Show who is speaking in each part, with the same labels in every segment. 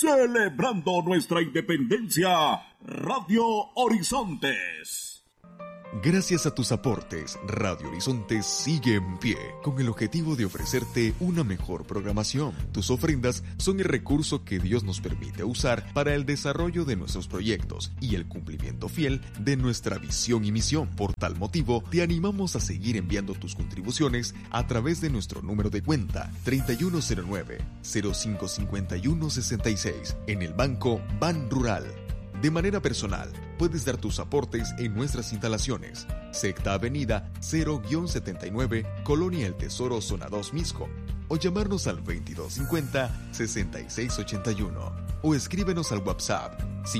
Speaker 1: celebrando nuestra independencia, Radio Horizontes.
Speaker 2: Gracias a tus aportes, Radio Horizontes sigue en pie, con el objetivo de ofrecerte una mejor programación. Tus ofrendas son el recurso que Dios nos permite usar para el desarrollo de nuestros proyectos y el cumplimiento fiel de nuestra visión y misión. Por tal motivo, te animamos a seguir enviando tus contribuciones a través de nuestro número de cuenta 3109-055166 en el Banco Ban Rural. De manera personal, puedes dar tus aportes en nuestras instalaciones. Sexta Avenida 0-79, Colonia El Tesoro, Zona 2, Misco. O llamarnos al 2250-6681. O escríbenos al WhatsApp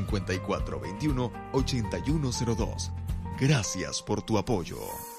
Speaker 2: 5421-8102. Gracias por tu apoyo.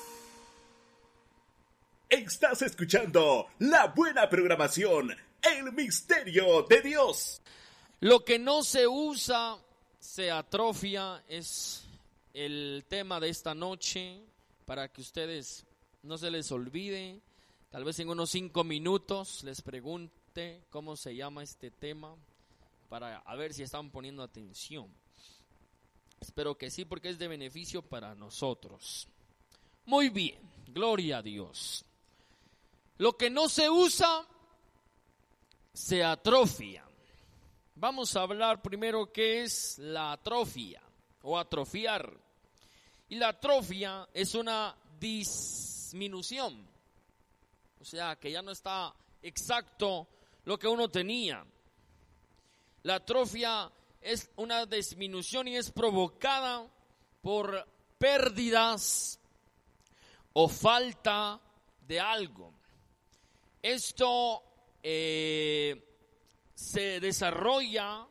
Speaker 1: Estás escuchando la buena programación, El Misterio de Dios.
Speaker 3: Lo que no se usa se atrofia, es el tema de esta noche, para que ustedes no se les olvide. Tal vez en unos 5 minutos les pregunte cómo se llama este tema, para a ver si están poniendo atención. Espero que sí, porque es de beneficio para nosotros. Muy bien, gloria a Dios. Lo que no se usa se atrofia. Vamos a hablar primero qué es la atrofia o atrofiar. Y la atrofia es una disminución. O sea, que ya no está exacto lo que uno tenía. La atrofia es una disminución y es provocada por pérdidas o falta de algo. Esto se desarrolla,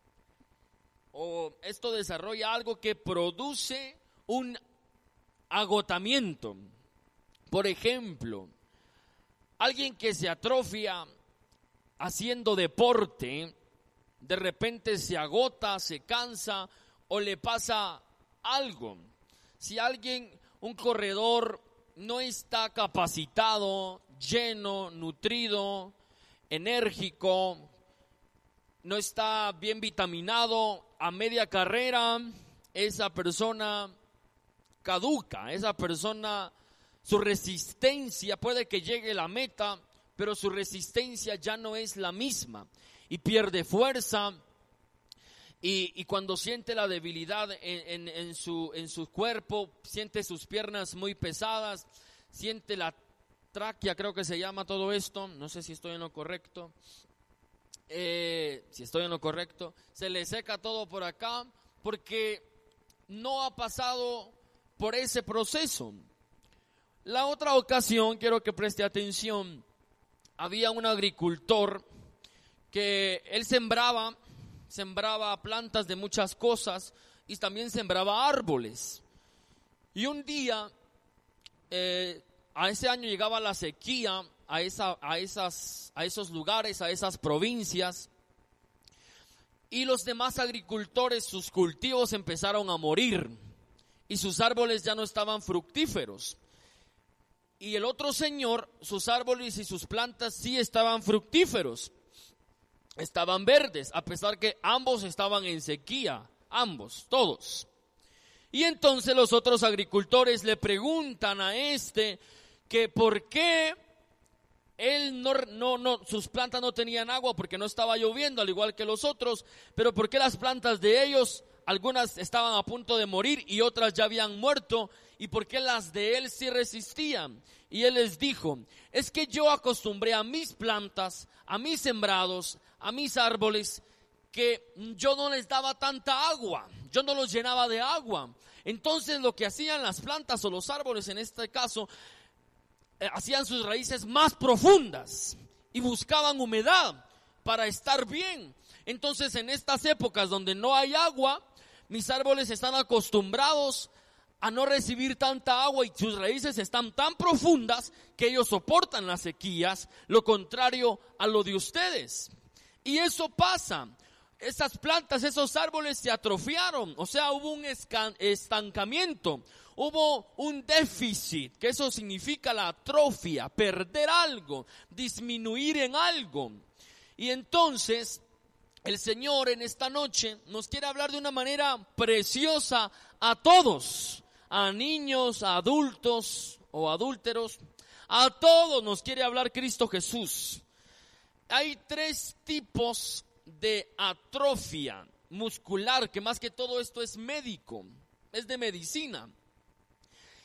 Speaker 3: o esto desarrolla algo que produce un agotamiento. Por ejemplo, alguien que se atrofia haciendo deporte, de repente se agota, se cansa o le pasa algo. Si un corredor no está capacitado, lleno, nutrido, enérgico, no está bien vitaminado, a media carrera, esa persona caduca, esa persona, su resistencia, puede que llegue a la meta, pero su resistencia ya no es la misma y pierde fuerza. Y cuando siente la debilidad en su cuerpo, siente sus piernas muy pesadas, siente la tráquea, creo que se llama todo esto, no sé si estoy en lo correcto. Si estoy en lo correcto, se le seca todo por acá porque no ha pasado por ese proceso. La otra ocasión, quiero que preste atención, había un agricultor que él sembraba plantas de muchas cosas y también sembraba árboles. Y un día, a ese año llegaba la sequía a esos lugares, a esas provincias, y los demás agricultores, sus cultivos empezaron a morir y sus árboles ya no estaban fructíferos. Y el otro señor, sus árboles y sus plantas sí estaban fructíferos, estaban verdes, a pesar que ambos estaban en sequía, todos. Y entonces los otros agricultores le preguntan a que por qué él sus plantas no tenían agua porque no estaba lloviendo, al igual que los otros, pero por qué las plantas de ellos, algunas estaban a punto de morir y otras ya habían muerto, y por qué las de él sí resistían. Y él les dijo, es que yo acostumbré a mis plantas, a mis sembrados, a mis árboles, que yo no les daba tanta agua, yo no los llenaba de agua. Entonces lo que hacían las plantas o los árboles en este caso, hacían sus raíces más profundas y buscaban humedad para estar bien. Entonces en estas épocas donde no hay agua, mis árboles están acostumbrados a no recibir tanta agua y sus raíces están tan profundas que ellos soportan las sequías, lo contrario a lo de ustedes. Y eso pasa. Esas plantas, esos árboles se atrofiaron, o sea, hubo un estancamiento, hubo un déficit, que eso significa la atrofia, perder algo, disminuir en algo. Y entonces, el Señor en esta noche nos quiere hablar de una manera preciosa a todos, a niños, a adultos o adúlteros, a todos nos quiere hablar Cristo Jesús. Hay 3 tipos de atrofia muscular, que más que todo esto es médico, es de medicina.